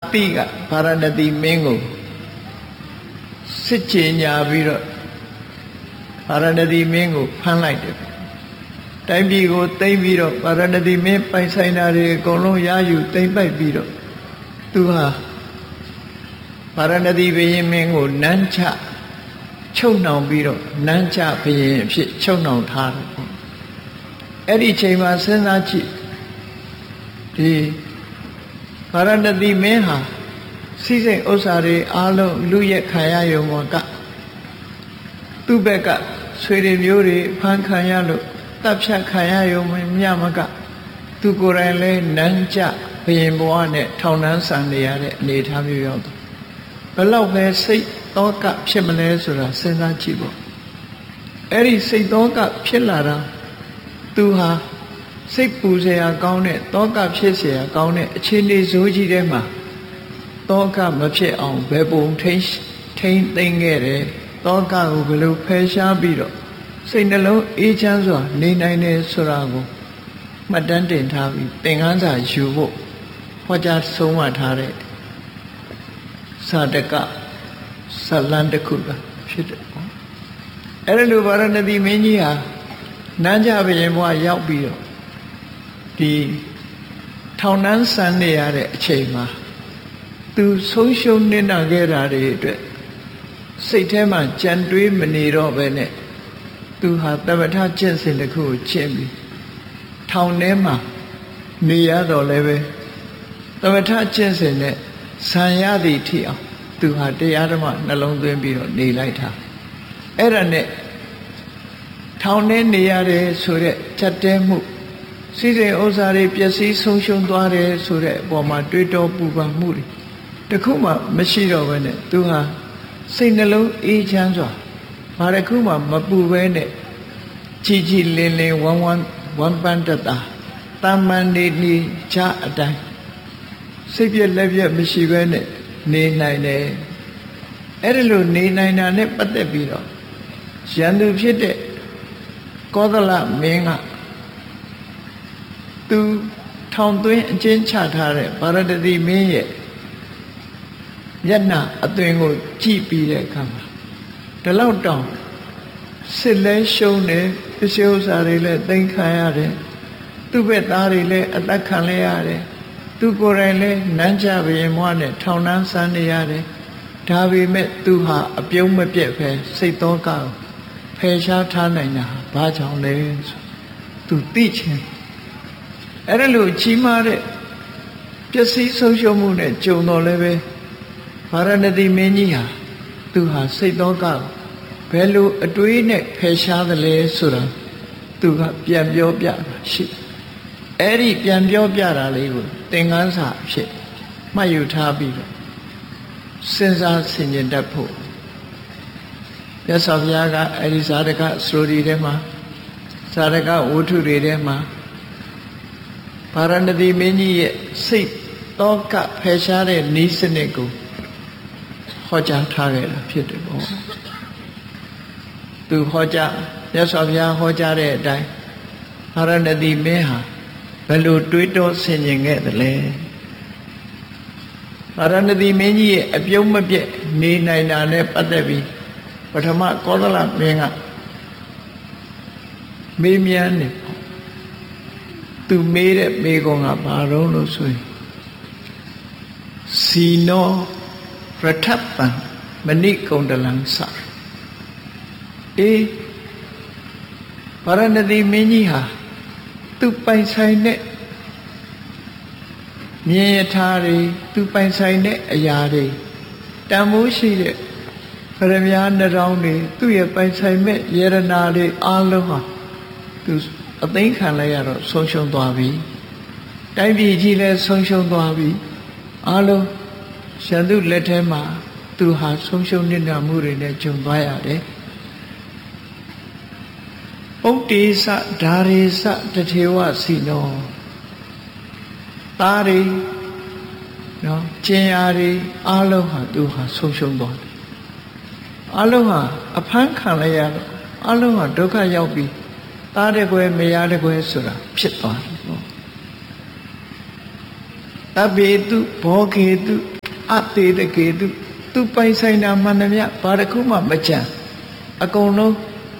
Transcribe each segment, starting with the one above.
တိကဗာရဏသီမင်းကိုစစ်ချေညာပြီးတော့ဗာရဏသီမင်းကိုဖမ်းလိုက်တယ်တိုင်းပြည်ကိုသိမ်းပြီးတော့ဗာရဏသီမင်းပိုင်ဆိုင်တာတွေအကုန်လုံးရယူသိမ်းပိုက်ပြီးတော့သူဟာဗာရဏသီဘုရင်မင်းကိုနန်းချချုပ်နှောင်ပြီးတော့နန်းချဘုရင်အဖြစ်ချုပ်နှောင်ထားတယ်ပေါ့အဲ့ဒီချိန်မှာစဉ်းစားကြည့်ဒီဗာရဏသီမင်းဟာစီးစိမ်ဥစ္စာတွေအားလုံးလူရက်ခံရရုံပေါ်ကသူ့ဘက်ကဆွေတွေမျိုးတွေဖမ်းခံရလို့တပ်ဖြတ်ခံရရုံမြမကသူကိုယ်တိုင်လဲနန်းကျဘုရင်ဘဝနဲ့ထောင်နှန်းဆန်နေရတဲ့အနေအထားမျိုးရောက်တယ်ဘယ်လောက်ပဲစိတ်သောကဖြစ်မလဲဆိုတာစဉ်းစားကြည့်ပေါ့အဲ့ဒီစိတ်သောကဖြစ်လာတာသူဟာစိတ်ပူเสียကောင်းတဲ့သောကဖြစ်เสียကောင်းတဲ့အခြေအနေဆိုးကြီးထဲမှာသောကမဖြစ်အောင်ဘယ်ပုံထိန်းသိမ်းခဲ့တယ်သောကကိုဘယ်လိုဖယ်ရှားပြီးတော့စိတ်နှလုံးအေးချမ်းစွာနေနိုင်တယ်ဆိုတာကိုမှတ်တမ်းတင်ထားပြီးသင်ခန်းစာယူဖို့ဟောကြားဆုံးမထားတဲ့စာတကဇလန်တစ်ခုကဖြစ်တယ်ပေါ့အဲ့ဒါလိုဗာရဏသီမင်းကြီးဟာနန်းကြဘုရင်ဘဝရောက်ပြီးတော့ဒီထောင်နှန်းဆန်နေရတဲ့အချိန်မှာသူဆုံးရှုံးနေတာခဲ့တာတွေအတွက်စိတ်ထဲမှာကြံတွေးမနေတော့ပဲနဲ့သူဟာသမထကျင့်စဉ်တစ်ခုကိုကျင့်ပြီးထောင်ထဲမှာနေရတော့လည်းပဲသမထကျင့်စဉ်နဲ့ဆံရသည့်ထိအောင်သူဟာတရားဓမ္မနှလုံးသွင်းပြီးတော့နေလိုက်တာအဲ့ဒါနဲ့ထောင်ထဲနေရတယ်ဆိုတဲ့ချက်တဲမှုစီးစိမ်ဥစ္စာတွေပျက်စီးဆုံးရှုံးသွားတယ်ဆိုတဲ့အပေါ်မှာတွေးတောပူပန်မှုတွေတခုမှမရှိတော့ဘဲနဲ့သူဟာစိတ်နှလုံးအေးချမ်းစွာဘာတစ်ခုမှမပူဘဲနဲ့ကြည်ကြည်လင်လင်ဝမ်းပန်းတတာတမ္မန်နေချအတိုင်းစိတ်ပြက်လက်ပြက်မရှိဘဲနဲ့နေနိုင်တယ်အဲ့ဒီလိုနေနိုင်တာနဲ့ပတ်သက်ပြီးတော့ရန်သူဖြစ်တဲ့ကောသလမင်းကသူထောင်သွင်းအကျဉ်းချထားတဲ့ဗာရဏသီမင်းရဲ့မျက်နှာအသွင်ကိုကြည့်ပြီးတဲ့အခါမှာဒီလောက်တောင်စစ်လဲရှုံးတယ်ပစ္စည်းဥစ္စာတွေလည်းသိမ်းခံရတယ်သူ့ဘက်သားတွေလည်းအသက်ခံလဲရတယ်သူကိုယ်တိုင်လည်းနန်းကြဘုရင်ဘဝနဲ့ထောင်နှန်းဆန်းနေရတယ်ဒါပေမဲ့သူဟာအပြုံးမပြတ်ပဲစိတ်သောကကိုဖယ်ရှားထားနိုင်တာဘာကြောင့်လဲဆိုသူသိချင်းအဲ့ဒါလို့ကြီးမားတဲ့ပျက်စီးဆုံးရှုံးမှုနဲ့ကြုံတော်လည်းပဲဗာရဏသီမင်းကြီးဟာသူဟာစိတ်သောကဘယ်လိုအတွေးနဲ့ဖယ်ရှားသလဲဆိုတာသူကပြန်ပြောပြတာရှိအဲ့ဒီပြန်ပြောပြတာလေးကိုသင်ခန်းစာအဖြစ်မှတ်ယူထားပြီးတော့စဉ်းစားဆင်ခြင်တတ်ဖို့မြတ်စွာဘုရားကအဲ့ဒီဇာတကစရိုဒီထဲမှာဇာတကဝတ္ထုတွေထဲမှာဗာရဏသီမင်းကြီးရဲ့စိတ်သောကဖယ်ရှားတဲ့နည်းစနစ်ကိုဟောကြားထားခဲ့တာဖြစ်တယ်ပေါ့သူဟောကြားမြတ်စွာဘုရားဟောကြားတဲ့အတိုင်းဗာရဏသီမင်းဟာဘယ်လိုတွေးတောဆင်ခြင်ခဲ့သလဲဗာရဏသီမင်းကြီးရဲ့အပြုံးမပြတ်နေနိုင်တာနဲ့ပတ်သက်ပြီးပထမကောသလမင်းကမေးမြန်းတယ်သူမေးတဲ့မေးခွန်းကဘာလို့ဆိုရင်စီနောရထပံမဏိကုန္ဒလံစအေးဗာရဏသီမင်းကြီးဟာသူပိုင်ဆိုင်တဲ့မြင်ရထားတွေသူပိုင်ဆိုင်တဲ့အရာတွေတန်ဖိုးရှိတဲ့ဗရမ ्या နှရောင်းတွေသူ့ရဲ့ပိုင်ဆိုင်မဲ့ယေရနာတွေအားလုံးဟာသူအသိခံလိုက်ရတော့ဆုံးရှုံးသွားပြီတိုင်းပြည်ကြီးလည်းဆုံးရှုံးသွားပြီအားလုံးရန်သူလက်ထဲမှာသူဟာဆုံးရှုံးနေတာမှုတွေနဲ့ဂျုံသွားရတယ်ပုတ္တိစဓာရေစတထေဝစီနောသားတွေနော်ကျင်ယာတွေအားလုံးဟာသူဟာဆုံးရှုံးသွားတယ်အားလုံးဟာအဖမ်းခံလိုက်ရတော့အားလုံးဟာဒုက္ခရောက်ပြီးသားတဲ့ကွယ်မရတဲ့ကွယ်ဆိုတာဖြစ်သွားတယ်ပေါ့တဗ္ဗေတုဘောခေတုအသေးတကေသူပိုင်ဆိုင်တာမှန်သမျှဘာတစ်ခုမှမကြံအကုန်လုံး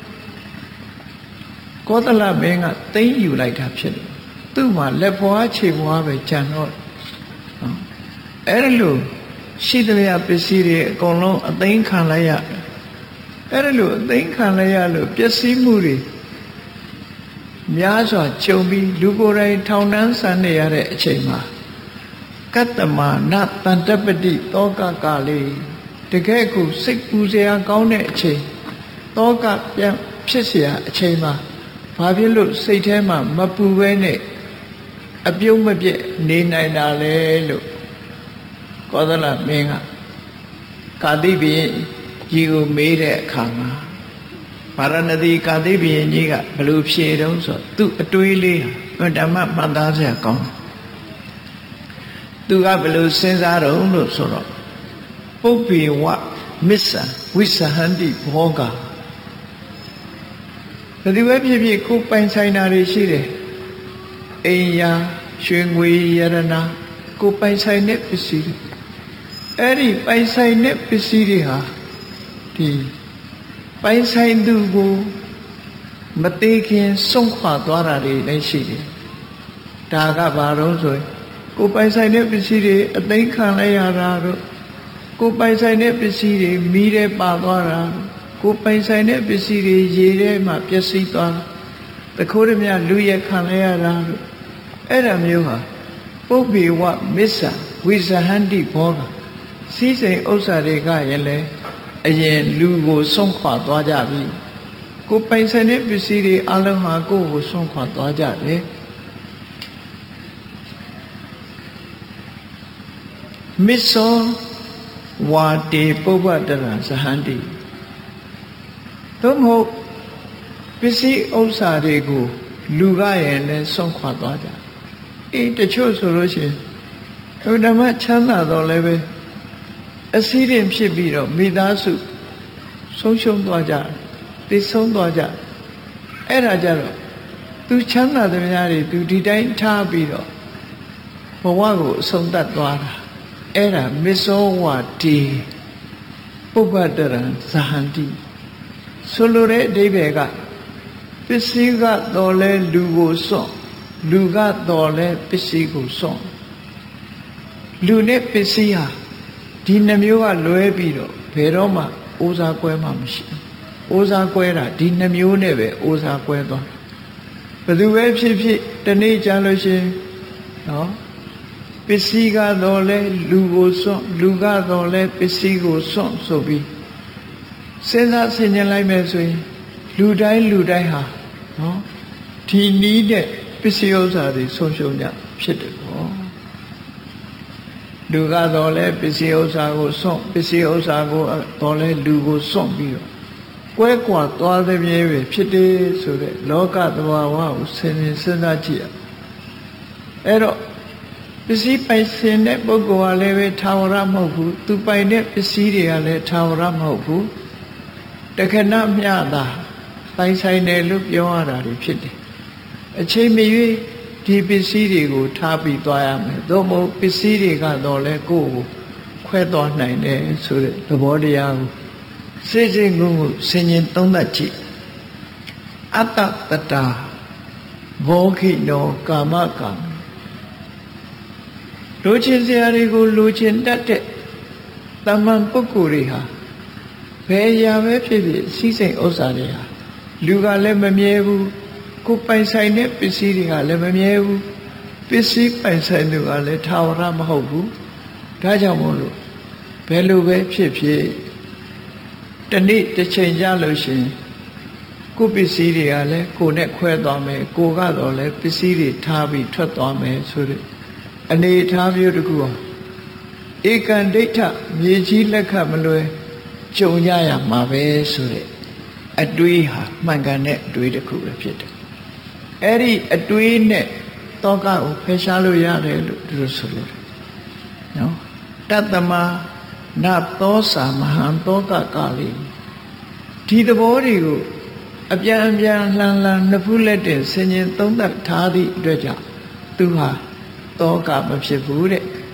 ကောသလမင်းကသိမ်းယူလိုက်တာဖြစ်တယ်သူ့မှာလက်ဖွားခြေဖွားပဲကြံတော့အဲ့လိုရှိသမျှပစ္စည်းတွေအကုန်လုံးအသိမ်းခံလိုက်ရအဲ့လိုအသိမ်းခံလိုက်ရလို့ပျက်စီးမှုတွေများစွာကြုံပြီးလူကိုယ်တိုင်ထောင်နှန်းဆန်းနေရတဲ့အချိန်မှာကတ္တမနတန္တပတိတောကကလေးတကယ်ကိုစိတ်ပူစရာကောင်းတဲ့အချိန်တောကပြန်ဖြစ်เสียအချိန်မှာဘာဖြစ်လို့စိတ်ထဲမှာမပူဘဲနဲ့အပြုံးမပြည့်နေနိုင်တာလဲလို့ကောသလမင်းကကာတိဘုရင်ကြီးကိုမေးတဲ့အခါမှာဗာရဏသီကာတိဘုရင်ကြီးကဘယ်လိုဖြေတုံးဆိုသူ့အတွေးလေးဟာဓမ္မမှတ်သားစရာကောင်းတယ်သူကဘယ်လိုစဉ်းစားတုံးလို့ဆိုတော့ပုပ္ပေဝမစ္ဆံဝိသဟန္တိဘောဂဘယ်သူပဲဖြစ်ဖြစ်ကိုပိုင်ဆိုင်တာတွေရှိတယ်အိမ်ယာရွှေငွေရတနာကိုပိုင်ဆိုင်တဲ့ပစ္စည်းတွေအဲ့ဒီပိုင်ဆိုင်တဲ့ပစ္စည်းတွေဟာဒီပိုင်ဆိုင်သူကိုမသေးခင်ဆုံးခွာသွားတာတွေလည်းရှိတယ်ဒါကဘာလို့ဆိုရင်ကိုပိုင်ဆိုင်တဲ့ပစ္စည်းတွေအသိခံလိုက်ရတာတို့ကိုပိုင်ဆိုင်တဲ့ပစ္စည်းတွေမီးထဲပါသွားတာကိုပိုင်ဆိုင်တဲ့ပစ္စည်းတွေရေထဲမှာပျက်စီးသွားတာတခိုးရမြလူရက်ခံလိုက်ရတာတို့အဲ့ဒါမျိုးဟာပုပ္ပေဝမစ္ဆာဝိဇဟန္တိဘောကစီးစိမ်ဥစ္စာတွေကရင်လေအရင်လူကိုဆုံးခွာသွားကြပြီကိုပိုင်ဆိုင်တဲ့ပစ္စည်းတွေအလုံးဟာကိုယ့်ကိုဆုံးခွာသွားကြတယ်မစ္ဆောဝါတေပုဗ္ဗတရဇဟန္တိသို့မဟုတ်ပစ္စည်းဥစ္စာတွေကိုလူကရင်လည်းဆုံးခွာသွားကြတချို့ဆိုလို့ရှိရင်ဓမ္မချမ်းသာတော့လည်းပဲအစည်းရင်ဖြစ်ပြီးတော့မိသားစုဆုံးရှုံးသွားကြသိဆုံးသွားကြအဲ့ဒါကြတော့သူချမ်းသာတဲ့များတွေသူဒီတိုင်းထားပြီးတော့ဘဝကိုအဆုံးသတ်သွားတာအဲ့ဒါမစ္ဆောဝတိပုဗ္ဗတရံဇဟန္တိဆိုလိုတဲ့အဓိပ္ပာယ်ကပစ္စည်းကတော့လဲလူကိုစွန့်လူကတော့လဲပစ္စည်းကိုစွန့်လူနဲ့ပစ္စည်းဟာဒီနှမျိုးကလွဲပြီးတော့ဘယ်တော့မှအိုးစားကွဲမှမရှိအိုးစားကွဲတာဒီနှမျိုးနဲ့ပဲအိုးစားကွဲသွားဘယ်သူပဲဖြစ်ဖြစ်တနေ့ကြာလို့ရှိရင်နော်ပစ္စည်းကတော့လဲလူကိုစွန့်လူကတော့လဲပစ္စည်းကိုစွန့်ဆိုပြီးစဉ်းစားဆင်ခြင်လိုက်မယ်ဆိုရင်လူတိုင်းဟာနော်ဒီနည်းတဲ့ပစ္စည်းဥစ္စာတွေဆုံးရှုံးကြဖြစ်တယ်ပေါ့လူကတော့လဲပစ္စည်းဥစ္စာကိုစွန့်ပစ္စည်းဥစ္စာကိုတော့လဲလူကိုစွန့်ပြီးတော့ကွဲကွာသွားတဲ့မြေပဲဖြစ်တယ်ဆိုတဲ့လောကသဘာဝကိုစဉ်းစားကြည့်ရအဲ့တော့ပစ္စည်းပိုင်ရှင်တဲ့ပုဂ္ဂိုလ်ကလည်းပဲထာဝရမဟုတ်ဘူးသူပိုင်တဲ့ပစ္စည်းတွေကလည်းထာဝရမဟုတ်ဘူးတခဏမျှတာပိုင်ဆိုင်တယ်လို့ပြောရတာတွေဖြစ်တယ်အချိန်မရွေးဒီပစ္စည်းတွေကိုထားပြီးသွားရမယ်သို့မဟုတ်ပစ္စည်းတွေကတော့လည်းကိုယ့်ကိုခွဲသွားနိုင်တယ်ဆိုတဲ့သဘောတရားကိုစိတ်ငုံဆင်ញင်သုံးသပ်ကြည့်အတ္တတတာဘောခိနောကာမကံလိုချင်စရာတွေကိုလိုချင်တတ်တဲ့တမန်ပုဂ္ဂိုလ်တွေဟာဘယ်ရာပဲဖြစ်ဖြစ်စီးစိမ်ဥစ္စာတွေဟာလူကလည်းမမြဲဘူးကိုပိုင်ဆိုင်တဲ့ပစ္စည်းတွေကလည်းမမြဲဘူးပစ္စည်းပိုင်ဆိုင်သူကလည်းထာဝရမဟုတ်ဘူးဒါကြောင့်မို့လို့ဘယ်လိုပဲဖြစ်ဖြစ်တနေ့တစ်ချိန်ကြလို့ရှိရင်ကိုပစ္စည်းတွေကလည်းကိုနဲ့ခွဲသွားမယ်ကိုကတော့လည်းပစ္စည်းတွေထားပြီးထွက်သွားမယ်ဆိုတဲ့အနေထားမျိုးတစ်ခုဟာဧကံဒိဋ္ဌမြေကြီးလက်ခမလွယ်ကြုံရရမှာပဲဆိုတဲ့အတွေးဟာမှန်ကန်တဲ့အတွေးတစ်ခုပဲဖြစ်တယ်အဲ့ဒီအတွေးနဲ့တောကကိုဖယ်ရှားလို့ရတယ်လို့သူတို့ဆိုလို့နော်တတ္တမနသောစာမဟံတောကကလေးဒီသဘောတွေကိုအပြန်လှန်နှစ်ဖူးလက်တင်ဆင်ញင်သုံးသပ်ထားသည့်အတွက်ကြောင့်သူဟာတောကမဖြစ်ဘူးတဲ့ပ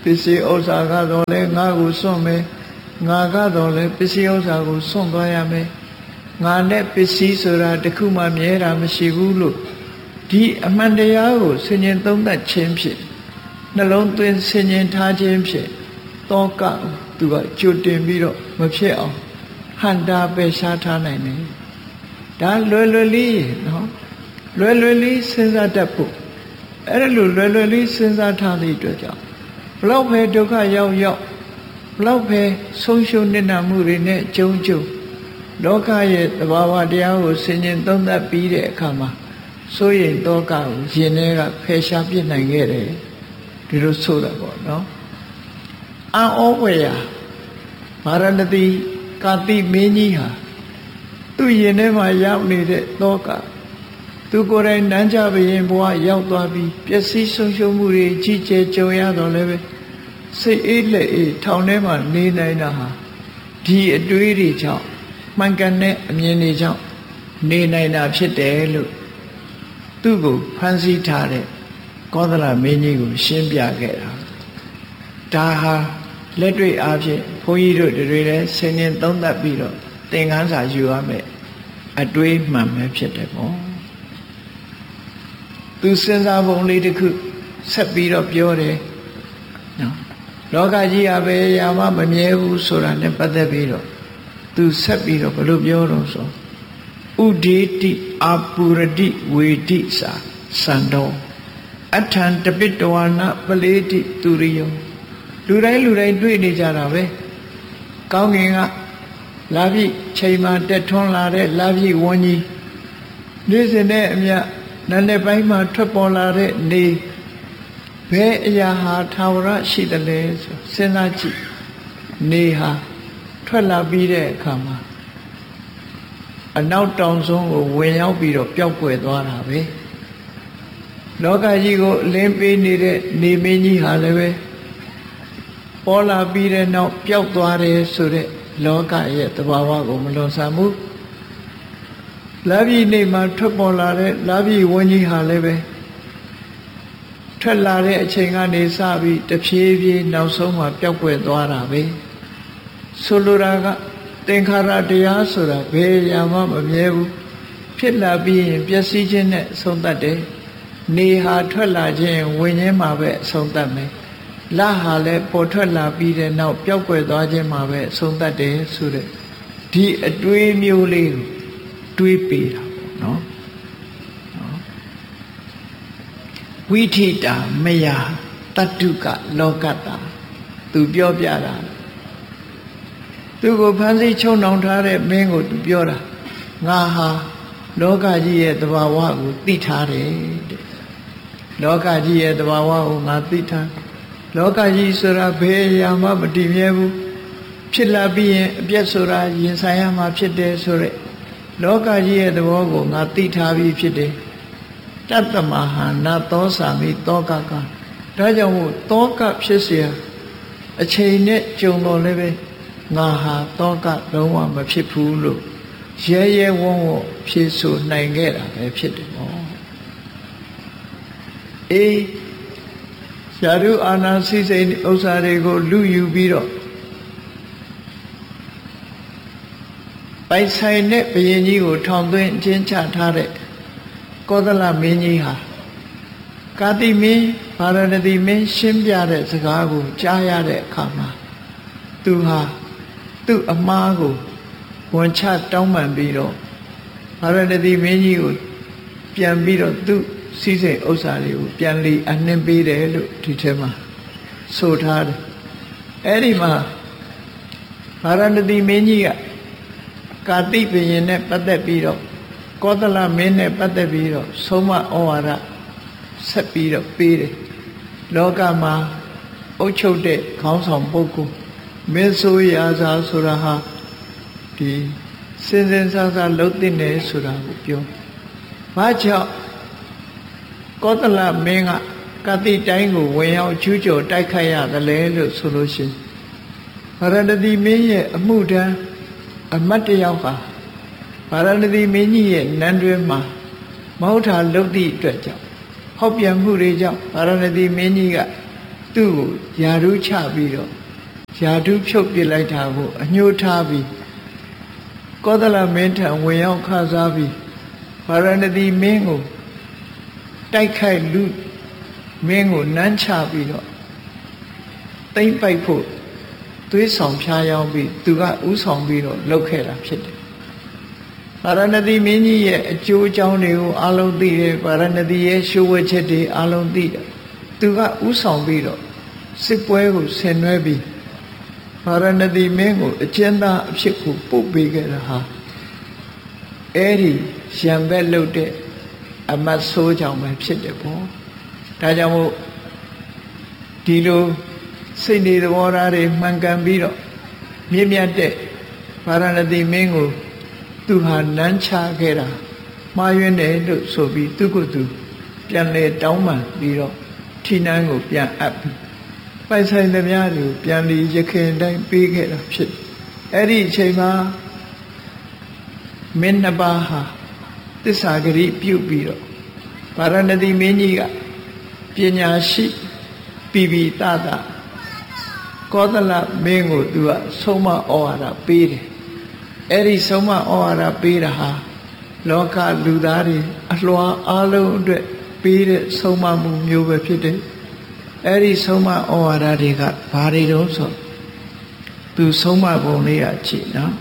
စ္စည်းဥစ္စာကတော့လဲငါကိုစွန့်မယ်ငါကတော့လဲပစ္စည်းဥစ္စာကိုစွန့်သွားရမယ်ငါနဲ့ပစ္စည်းဆိုတာတခုမှမြဲတာမရှိဘူးလို့ဒီအမှန်တရားကိုဆင်ញင်သုံးသပ်ခြင်းဖြင့်နှလုံးသွင်းဆင်ញင်ထားခြင်းဖြင့်တောကသူကကြိုတင်ပြီးတော့မဖြစ်အောင်ဟန်တာပဲရှားထားနိုင်တယ်ဒါလွယ်လွယ်လေးနော်လွယ်လွယ်လေးစဉ်းစားတတ်ဖို့အဲ့လိုလွယ်လွယ်လေးစဉ်းစားထားသည့်အတွက်ကြောင့်ဘလောက်ပဲဒုက္ခရောက်ရောက်ဘလောက်ပဲဆုံးရှုံးနစ်နာမှုတွေနဲ့ကြုံလောကရဲ့သဘာဝတရားကိုဆင်ခြင်သုံးသပ်ပြီးတဲ့အခါမှာစိုးရိမ်တောကကိုရင်ထဲကဖယ်ရှားပြစ်နိုင်ခဲ့တယ်ဒီလိုဆိုတာပေါ့နော်အံ့ဩဝေယဗာရဏသီကာတိမင်းကြီးဟာသူ့ရင်ထဲမှာရောက်နေတဲ့တောကသူကိုယ်တိုင်နန်းကြဘရင်ဘဝရောက်သွားပြီးပျက်စီးဆုံးရှုံးမှုတွေကြီးကျယ်ကြုံရတော့လည်းပဲစိတ်အေးလက်အေးထောင်ထဲမှာနေနိုင်တာဟာဒီအတွေးတွေကြောင့်မှန်ကန်တဲ့အမြင်တွေကြောင့်နေနိုင်တာဖြစ်တယ်လို့သူ့ကိုဖန်ဆီးထားတဲ့ကောသလမင်းကြီးကိုရှင်းပြခဲ့တာဒါဟာလက်တွေ့အားဖြင့်ဘုန်းကြီးတို့တွေလည်းဆင်ញင်သုံးသပ်ပြီးတော့သင်ခန်းစာယူရမယ်အတွေးမှန်ပဲဖြစ်တယ်ပေါ့သူစဉ်းစားပုံလေးတစ်ခုဆက်ပြီးတော့ပြောတယ်နော်လောကကြီးကပဲရာမမမြဲဘူးဆိုတာနဲ့ပတ်သက်ပြီးတော့သူဆက်ပြီးတော့ဘယ်လိုပြောတော့ဆိုဥဒေတိအာပုရတိဝေတိစာစံတော်အထံတပိတဝါနပလေတိသူရိယောလူတိုင်းတွေ့နေကြတာပဲကောင်းကင်ကလာပြီချိန်မှတက်ထွန်းလာတဲ့လာပြီဝန်းကြီးနေ့စဉ်နဲ့အမျှနာနဲ့ပိုင်းမှာထွက်ပေါ်လာတဲ့နေဘယ်အရာဟာထာဝရရှိတယ်လဲဆိုစဉ်းစားကြည့်နေဟာထွက်လာပြီးတဲ့အခါမှာအနောက်တောင်ဆုံးကိုဝင်ရောက်ပြီးတော့ပျောက်ကွယ်သွားတာပဲလောကကြီးကိုအလင်းပေးနေတဲ့နေမင်းကြီးဟာလည်းပဲပေါ်လာပြီးတဲ့နောက်ပျောက်သွားတယ်ဆိုတဲ့လောကရဲ့သဘာဝကိုမလွန်ဆန်ဘူးလာပြီနေမှာထွက်ပေါ်လာတဲ့လာပြီဝန်းကြီးဟာလည်းပဲထွက်လာတဲ့အချိန်ကနေစပြီးတဖြည်းဖြည်းနောက်ဆုံးမှာပျောက်ကွယ်သွားတာပဲဆိုလိုတာကသင်္ခါရတရားဆိုတာဘယ်ရာမှမမြဲဘူးဖြစ်လာပြီးရင်ပျက်စီးခြင်းနဲ့အဆုံးသတ်တယ်နေဟာထွက်လာခြင်းဝင်ခြင်းမှာပဲအဆုံးသတ်မယ်လဟာလည်းပေါ်ထွက်လာပြီးတဲ့နောက်ပျောက်ကွယ်သွားခြင်းမှာပဲအဆုံးသတ်တယ်ဆိုတဲ့ဒီအတွေးမျိုးလေးကိုတွေးပေးတာပေါ့နော်ဝိထိတာမယတတုကလောကတာသူပြောပြတာသူကိုဖန်ဆီးချုပ်နှောင်ထားတဲ့မင်းကိုသူပြောတာငါဟာလောကကြီးရဲ့သဘာဝကိုသိထားတယ်တဲ့လောကကြီးရဲ့သဘာဝကိုငါသိထားလောကကြီးဆိုတာဘယ်အရာမှမတည်မြဲဘူးဖြစ်လာပြီးရင်အပြည့်ဆိုတာရင်ဆိုင်ရမှာဖြစ်တယ်ဆိုရက်လောကကြီးရဲ့သဘောကိုငါသိထားပြီးဖြစ်တယ်တတ္တမဟာနာသောစာမိတောကကဒါကြောင့်မို့တောကဖြစ်เสียအချိန်နဲ့ကြုံတော်လည်းပဲငါဟာတောကလုံးဝမဖြစ်ဘူးလို့ရဲရဲဝံ့ဝံ့ဖြေဆိုနိုင်ခဲ့တာပဲဖြစ်တယ်ပေါ့အေးရှားရုအာနာစိစိန်ဥစ္စာတွေကိုလူယူပြီးတော့ပိုင်ဆိုင်တဲ့ဘုရင်ကြီးကိုထောင်သွင်းကျင်းချထားတဲ့ကောသလမင်းကြီးဟာကာတိမင်းဗာရဏသီမင်းရှင်းပြတဲ့စကားကိုကြားရတဲ့အခါမှာသူဟာသူ့အမှားကိုဝန်ချတောင်းပန်ပြီးတော့ဗာရဏသီမင်းကြီးကိုပြန်ပြီးတော့သူ့စီးစိမ်ဥစ္စာတွေကိုပြန်လီအနှင်းပေးတယ်လို့ဒီထဲမှာဆိုထားတယ်အဲ့ဒီမှာဗာရဏသီမင်းကြီးကကာတိဘုရင်နဲ့ပတ်သက်ပြီးတော့ကောသလမင်းနဲ့ပတ်သက်ပြီးတော့ဆုံးမဩဝါဒဆက်ပြီးတော့ပေးတယ်လောကမှာအုပ်ချုပ်တဲ့ခေါင်းဆောင်ပုဂ္ဂိုလ်မင်းဆိုရာဇာဆိုတာဟာဒီစင်စင်ဆာဆာလှုပ်တဲ့နေဆိုတာကိုပြောဘာကြောင့်ကောသလမင်းကကာတိတိုင်းကိုဝင်ရောက်ကျူးကျော်တိုက်ခိုက်ရတယ်လေလို့ဆိုလို့ရှိရင်ဗာရဏသီမင်းရဲ့အမှုထမ်းအမတ်တယောက်ဟာဗာရဏသီမင်းကြီးရဲ့နန်းတွင်မှာမဟုတ်တာလုပ်သည့်အတွက်ကြောင့်ဟောက်ပြန်မှုတွေကြောင့်ဗာရဏသီမင်းကြီးကသူသူ့ကိုယာရုချပြီးတော့ယာထုဖြုတ်ပြလိုက်တာကိုအညှိုးထားပြီးကောသလမင်းထံဝင်ရောက်ခါစားပြီးဗာရာဏသီမင်းကိုတိုက်ခိုက်လူမင်းကိုနမ်းချပြီးတော့သိမ့်ပိုက်ဖို့သွေးဆောင်ဖြားယောင်းပြီးသူကဥဆောင်ပြီးတော့လှုပ်ခဲ့တာဖြစ်တယ်ဗာရာဏသီမင်းကြီးရဲ့အကျိုးအကြောင်းတွေကိုအလုံးသိတယ်ဗာရာဏသီရဲ့ရှိုးဝဲချက်တွေအလုံးသိတယ်သူကဥဆောင်ပြီးတော့စစ်ပွဲကိုဆင်နွှဲပြီးဗာရာဏသီမင်းကိုအကျဉ်းသားအဖြစ်ကိုပို့ပေးခဲ့တာဟာအဲ့ဒီရံဘက်လှုပ်တဲ့အမတ်ဆိုးကြောင့်ပဲဖြစ်တယ်ပေါ့ဒါကြောင့်မို့ဒီလိုစိတ်နေသဘောထားတွေမှန်ကန်ပြီးတော့မြင့်မြတ်တဲ့ဗာရာဏသီမင်းကိုသူဟာနမ်းချခဲ့တာမှားယွင်းတယ်လို့ဆိုပြီးသူကသူပြန်လေတောင်းပန်ပြီးတော့ထီနန်းကိုပြန်အပ်ပြီးပိုင်ဆိုင်သမျှတွေကိုပြန်လီရခင်တိုင်းပေးခဲ့တာဖြစ်အဲ့ဒီအချိန်မှာမင်းနှစ်ပါးဟာသစ္စာဂရိပြုပြီးတော့ဗာရာဏသီမင်းကြီးကပညာရှိပြီးပြီးတတကောသလမင်းကိုသူကဆုံးမဩဝါဒပေးတယ်အဲ့ဒီဆုံးမဩဝါဒပေးတာဟာလောကလူသားတွေအလွှာအလုံးအတွက်ပေးတဲ့ဆုံးမမှုမျိုးပဲဖြစ်တယ်အဲ့ဒီဆုံးမဩဝါဒတွေကဘာတွေတုံးဆိုသူဆုံးမပုံလေးကကြည့်နော်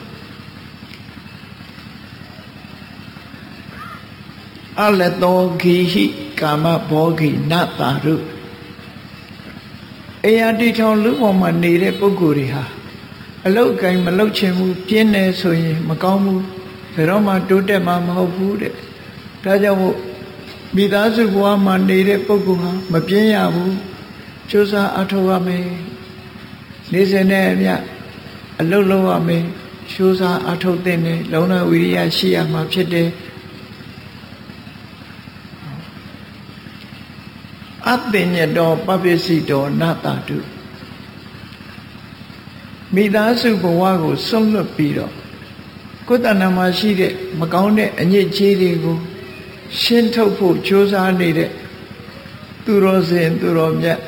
အလတောဂိဟိကာမဘောဂိနတာရုအရာတိထောင်လူပေါ်မှာနေတဲ့ပုဂ္ဂိုလ်တွေဟာအလုတ်ကိုင်းမလုတ်ချင်ဘူးပြင်းနေဆိုရင်မကောင်းဘူးဘယ်တော့မှတိုးတက်မှာမဟုတ်ဘူးတဲ့ဒါကြောင့်မို့မိသားစုဘဝမှာနေတဲ့ပုဂ္ဂိုလ်ဟာမပြင်းရဘူးကြိုးစားအထောက်ရမယ်နေစဉ်နဲ့အမျှအလုတ်လုပ်ရမယ်ကြိုးစားအထောက်တဲ့နဲ့လုံလဝိရိယရှိရမှာဖြစ်တယ်အတ္တညတောပပ္ပစီတောနတတုမိသားစုဘဝကိုဆုံးလွတ်ပြီးတော့ကိုယ်တဏ္ဍာမှာရှိတဲ့မကောင်းတဲ့အညစ်အကြေးတွေကိုရှင်းထုတ်ဖို့ကြိုးစားနေတဲ့သူတော်စင်သူတော်မြတ်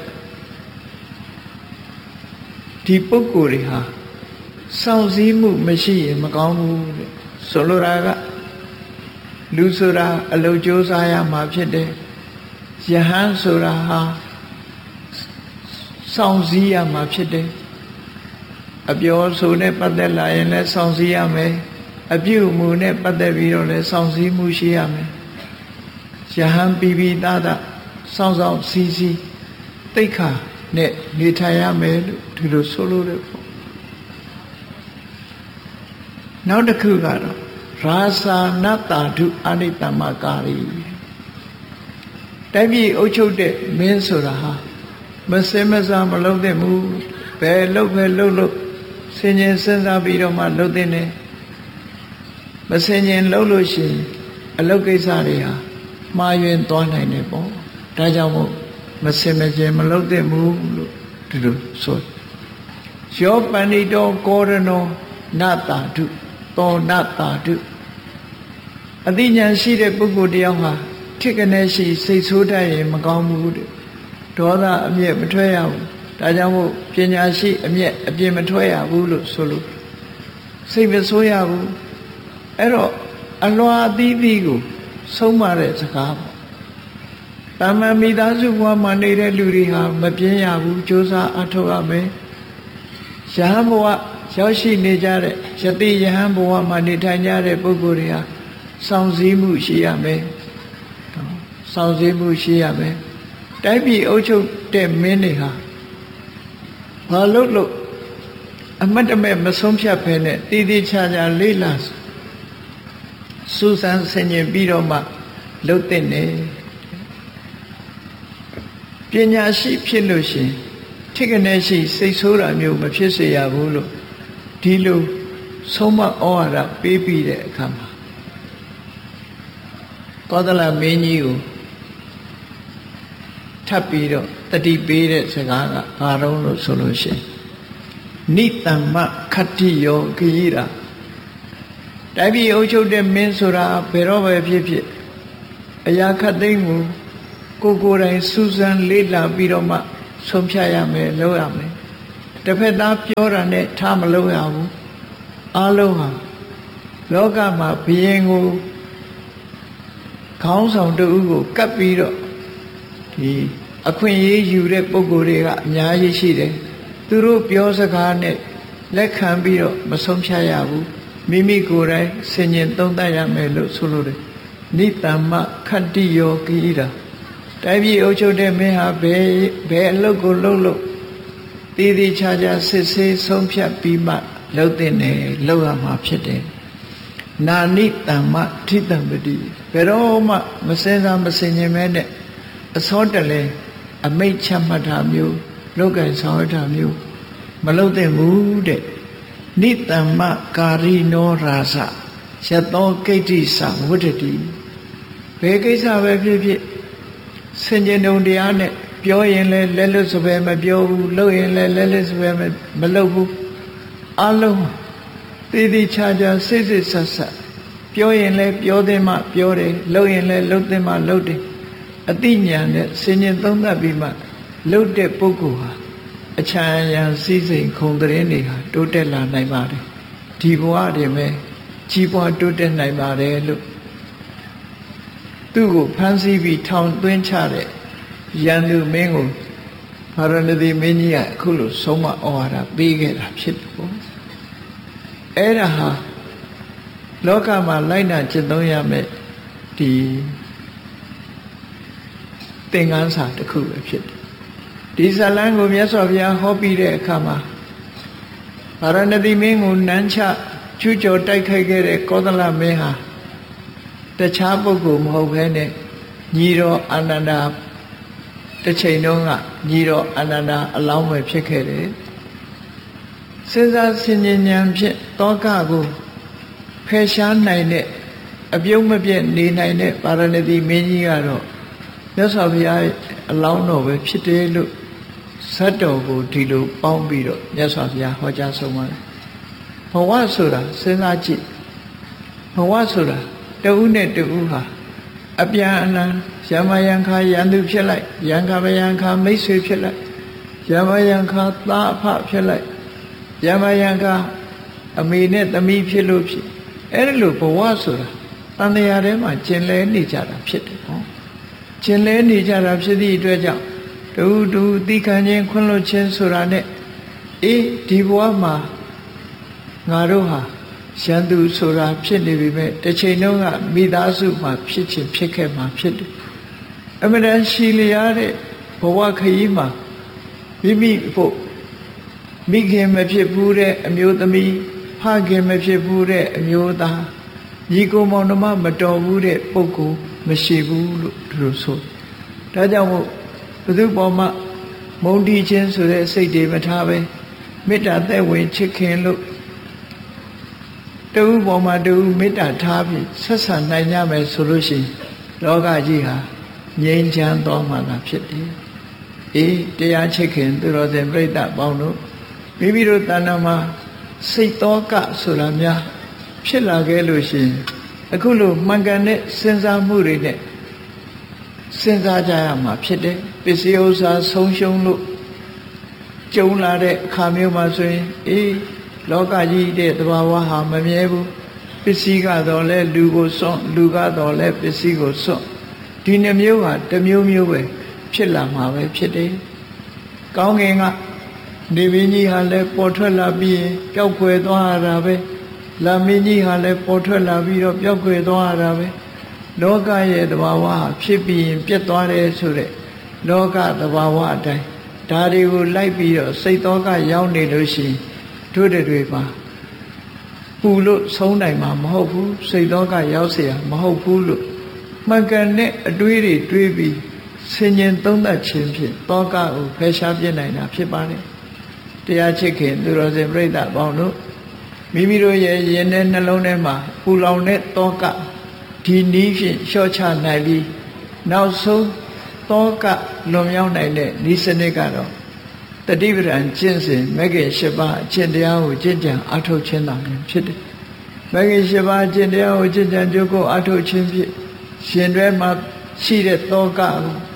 ဒီပုဂ္ဂိုလ်တွေဟာစောင့်စည်းမှုမရှိရင်မကောင်းဘူးတဲ့ဆိုလိုတာကလူဆိုတာအလုပ်ကြိုးစားရမှာဖြစ်တယ်ယဟန်ဆိုတာဟာစောင့်စည်းရမှာဖြစ်တယ်အပြောဆိုနဲ့ပတ်သက်လာရင်လည်းစောင့်စည်းရမယ်အပြုအမူနဲ့ပတ်သက်ပြီးတော့လည်းစောင့်စည်းမှုရှိရမယ်ယဟန်ပြီးပြီးသားသားစောင့်ဆောင်စည်းစည်းတိတ်ခါနဲ့နေထိုင်ရမယ်လို့ဒီလိုဆိုလို့တယ်ပေါ့နောက်တစ်ခုကတော့ရာသာနတာဓုအနိတ္တမကာရီတိုင်းပြည်အုပ်ချုပ်တဲ့မင်းဆိုတာဟာမစင်မစားမလုပ်သင့်ဘူးဘယ်လုပ်ပဲလုပ်လို့ဆင်ញင်စဉ်းစားပြီးတော့မှလုပ်သင့်တယ်မဆင်ញင်လုပ်လို့ရှိရင်အလုပ်ကိစ္စတွေဟာမှားယွင်းသွားနိုင်တယ်ပေါ့ဒါကြောင့်မို့မစင်မကျင်မလုပ်သင့်ဘူးလို့ဒီလိုဆိုယောပဏိတောကောရဏောနတာဓုသောနတာဓုအသိဉာဏ်ရှိတဲ့ပုဂ္ဂိုလ်တယောက်ဟာထိကနေရှိစိတ်ဆိုးတတ်ရင်မကောင်းဘူးတဲ့ဒေါသအမျက်မထွက်ရဘူးဒါကြောင့်မို့ပညာရှိအမျက်အပြင်းမထွက်ရဘူးလို့ဆိုလို့စိတ်မဆိုးရဘူးအဲ့တော့အလွာအသီးသီးကိုဆုံးမတဲ့စကားပေါ့တာမန်မိသားစုဘဝမှာနေတဲ့လူတွေဟာမပြင်းရဘူးကြိုးစားအထောက်ရမယ်ယဟန်ဘဝရောက်ရှိနေကြတဲ့ယတိယဟန်ဘဝမှာနေထိုင်ကြတဲ့ပုဂ္ဂိုလ်တွေဟာစောင့်စည်းမှုရှိရမယ်စောင့်စည်းမှုရှိရမယ်တိုင်းပြည်အုပ်ချုပ်တဲ့မင်းတွေဟာဘာလို့အမတ်တမဲ့မဆုံးဖြတ်ဖဲနဲ့တည်တည်ချာချာလေးလာစူးစမ်းဆင်ခြင်ပြီးတော့မှလုပ်တဲ့နဲ့ပညာရှိဖြစ်လို့ရှိရင်ထိကနေရှိစိတ်ဆိုးတာမျိုးမဖြစ်စေရဘူးလို့ဒီလိုဆုံးမဩဝါဒပေးပြီးတဲ့အခါမှာကောသလမင်းကြီးကိုထပ်ပြီးတော့တတိပေးတဲ့စကားကဘာတော့လို့ဆိုလို့ရှိရင်နိတ္တမခတ္တိယောဂိရာတိုင်းပြည်အုပ်ချုပ်တဲ့မင်းဆိုတာဘယ်တော့ပဲဖြစ်ဖြစ်အရာခတ်သိမ်းကိုကိုယ်တိုင်စူးစမ်းလေ့လာပြီးတော့မှဆုံးဖြတ်ရမယ်လုပ်ရမယ်တစ်ဖက်သားပြောတာနဲ့ထားမလုပ်ရဘူးအားလုံးဟာလောကမှာဘုရင်ကိုခေါင်းဆောင်တူကိုကပ်ပြီးတော့ဒီအခွင့်အရေးယူတဲ့ပုဂ္ဂိုလ်တွေကအများကြီးရှိတယ်သူတို့ပြောစကားနဲ့လက်ခံပြီးတော့မဆုံးဖြတ်ရဘူးမိမိကိုယ်တိုင်ဆင်ញင်သုံးသပ်ရမယ်လို့ဆိုလိုတယ်နိတ္တမခတ္တိယောကိဣဒာတိုင်းပြည်အုပ်ချုပ်တဲ့မင်းဟာဘယ်အလုပ်ကိုလုပ်လို့တည်တည်ချာချာစစ်ဆေးဆုံးဖြတ်ပြီးမှလုပ်တဲ့နယ်လုပ်ရမှာဖြစ်တယ်နာနိတ္တမထိတံပတိဘယ်တော့မှမစင်စားမစင်ញင်မဲနဲ့အစောတလဲအမိတ်ချမှတ်တာမျိုးလောကဆောင်ရတာမျိုးမလုပ်သင့်ဘူးတဲ့နိတ္တမကာရိနောရာဇယသောကိဋ္တိသဝတ္တတိဘယ်ကိစ္စပဲဖြစ်ဖြစ်ဆင်ခြင်တုံတရားနဲ့ပြောရင်လည်းလက်လွတ်စပယ်မပြောဘူးလုပ်ရင်လည်းလက်လွတ်စပယ်မလုပ်ဘူးအလုံးတည်တည်ချာချာစိတ်စိတ်ဆက်ဆက်ပြောရင်လည်းပြောသင့်မှပြောတယ်လုပ်ရင်လည်းလုပ်သင့်မှလုပ်တယ်အတိညာနဲ့ဆင်ញင်သုံးသပ်ပြီးမှလုပ်တဲ့ပုဂ္ဂိုလ်ဟာအချမ်းရံစည်းစိမ်ခုံတဲ့နေဟာတိုးတက်လာနိုင်ပါတယ်ဒီဘဝတည်းပဲကြီးပွားတိုးတက်နိုင်ပါတယ်လို့သူ့ကိုဖမ်းဆီးပြီးထောင်သွင်းချတဲ့ရန်သူမင်းကိုဗာရဏသီမင်းကြီးကအခုလိုဆုံးမဩဝါဒပေးခဲ့တာဖြစ်တယ်ပေါ့အဲ့ဒါဟာလောကမှာလိုက်နာကျင့်သုံးရမယ်ဒီသင်္ကန်းစာတစ်ခုပဲဖြစ်တယ်ဒီဇလန်းကိုမြတ်စွာဘုရားဟောပြီးတဲ့အခါမှာဗာရဏသီမင်းကိုနန်းချကျူးကျော်တိုက်ခိုက်ခဲ့တဲ့ကောသလမင်းဟာတခြားပုဂ္ဂိုလ်မဟုတ်ဘဲနဲ့ညီတော်အာနန္ဒာတစ်ချိန်တုန်းကညီတော်အာနန္ဒာအလောင်းပဲဖြစ်ခဲ့တယ်စဉ်းစားဆင်ញင်ဉာဏ်ဖြင့်တောကကိုဖယ်ရှားနိုင်တဲ့အပြုံးမပြတ်နေနိုင်တဲ့ဗာရဏသီမင်းကြီးကတော့မြတ်စွာဘုရားအလောင်းတော်ပဲဖြစ်တယ်လို့ဇတ်တော်ကိုဒီလိုပေါင်းပြီးတော့မြတ်စွာဘုရားဟောကြားဆုံးပါတယ်ဘဝဆိုတာစဉ်းစားကြည့်ဘဝဆိုတာတဦးနဲ့တဦးဟာအပြန်အလှန်ယမယံခါယန္တုဖြစ်လိုက်ယံခါမယံခါမိတ်ဆွေဖြစ်လိုက်ယမယံခါသားအဖဖြစ်လိုက်ယမယံခါအမေနဲ့သမီးဖြစ်လို့ဖြစ်အဲ့ဒါလို့ဘဝဆိုတာတန်တရားထဲမှာကျင်လဲနေကြတာဖြစ်တယ်ဟောကျင်လဲနေကြတာဖြစ်သည့်အတွက်ကြောင့်တူသီခံခြင်းခွင့်လွှတ်ခြင်းဆိုတာနဲ့အေးဒီဘဝမှာငါတို့ဟာရန်သူဆိုတာဖြစ်နေပြီမဲ့တစ်ချိန်လုံးကမိသားစုမှာဖြစ်ချင်ဖြစ်ခဲ့မှာဖြစ်တယ်အမှန်တန်ရှိလျားတဲ့ဘဝခရီးမှာမိဖို့မိခင်မဖြစ်ဘူးတဲ့အမျိုးသမီးဖခင်မဖြစ်ဘူးတဲ့အမျိုးသားညီကိုမောင်နှမမတော်ဘူးတဲ့ပုဂ္ဂိုလ်မရှိဘူးလို့သူတို့ဆိုဒါကြောင့်မို့ဘုသူ့ပေါ်မှာမုန်းတီးခြင်းဆိုတဲ့စိတ်တွေမထားပဲမေတ္တာသက်ဝင်ချစ်ခင်လို့တူပေါ်မှာတူမေတ္တာထားပြီးဆက်ဆံနိုင်ကြမယ်ဆိုလို့ရှိရင်လောကကြီးဟာငြိမ်းချမ်းသောမှာသာဖြစ်တယ်အေးတရားချစ်ခင်သူတော်စင်ပြိဿပေါင်းတို့မိမိတို့တဏ္ဍာမှာစိတ်သောကဆိုတာများဖြစ်လာခဲ့လို့ရှိရင်အခုလိုမှန်ကန်တဲ့စဉ်းစားမှုတွေနဲ့စဉ်းစားကြရမှာဖြစ်တယ်ပစ္စည်းဥစ္စာဆုံးရှုံးလို့ကြုံလာတဲ့အခါမျိုးမှာဆိုရင်အေးလောကကြီးတဲ့သဘာဝဟာမမြဲဘူးပစ္စည်းကတော့လဲလူကိုစွန့်လူကတော့လဲပစ္စည်းကိုစွန့်ဒီနှမျိုးဟာတစ်မျိုးမျိုးပဲဖြစ်လာမှာပဲဖြစ်တယ်ကောင်းကင်ကနေမင်းကြီးဟာလဲပေါ်ထွက်လာပြီးရင်ပျောက်ကွယ်သွားရတာပဲလာမင်းကြီးဟာလဲပေါ်ထွက်လာပြီးတော့ပျောက်ကွယ်သွားရတာပဲလောကရဲ့သဘာဝဟာဖြစ်ပြီးရင်ပြတ်သွားတယ်ဆိုတဲ့လောကသဘာဝအတိုင်းဒါတွေကိုလိုက်ပြီးတော့စိတ်သောကရောက်နေလို့ရှိရင်တို့တွေမှာပူလို့ဆုံးနိုင်မှာမဟုတ်ဘူးစိတ်သောကရောက်เสียမဟုတ်ဘူးလို့မှန်ကန်တဲ့အတွေးတွေတွေးပြီးဆင်ញင်သုံးသပ်ခြင်းဖြင့်သောကကိုဖယ်ရှားပြစ်နိုင်တာဖြစ်ပါတယ်တရားချစ်ခင်သူတော်စင်ပြိဿပေါင်းတို့မိမိတို့ရဲ့ရင်ထဲနှလုံးထဲမှာပူလောင်တဲ့သောကဒီနည်းဖြင့်လျှော့ချနိုင်ပြီးနောက်ဆုံးသောကလွန်မြောက်နိုင်တဲ့ဤစနစ်ကတော့တတိပဒံကျင့်စဉ်မဂ္ဂင်၈ပါးအကျင့်တရားကိုကျင့်ကြံအားထုတ်ခြင်းသာဖြစ်တယ်မဂ္ဂင်၈ပါးအကျင့်တရားကိုကျင့်ကြံကြိုးကိုအားထုတ်ခြင်းဖြင့်ရှင်တွဲမှာရှိတဲ့သောကကို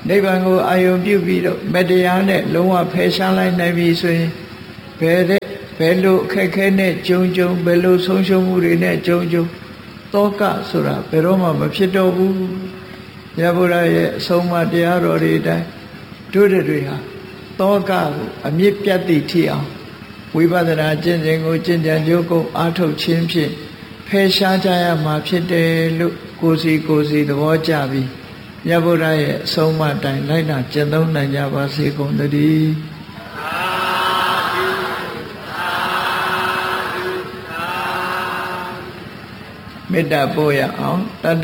နိဗ္ဗာန်ကိုအာယုံပြုပြီးတော့မတရားနဲ့လုံးဝဖယ်ရှားလိုက်နိုင်ပြီဆိုရင်ဘယ်လိုအခက်ခဲနဲ့ကြုံဘယ်လိုဆုံးရှုံးမှုတွေနဲ့ကြုံတောကဆိုတာဘယ်တော့မှမဖြစ်တော့ဘူးမြတ်ဗုဒ္ဓရဲ့အဆုံးအမတရားတော်တွေအတိုင်းတို့တွေဟာတောကကိုအမြင့်ပြတ်သည့်ထိအောင်ဝိပဿနာကျင့်စဉ်ကိုကျင့်ကြံကြိုးကုပ်အားထုတ်ခြင်းဖြင့်ဖယ်ရှားကြရမှာဖြစ်တယ်လို့ကိုယ်စီသဘောကျပြီးမြတ်ဗုဒ္ဓရဲ့အဆုံးအမတိုင်းလိုက်နာကျင့်သုံးနိုင်ကြပါစေကုန်သတည်းမေတ္တာပို့ရအောင်တတ္တ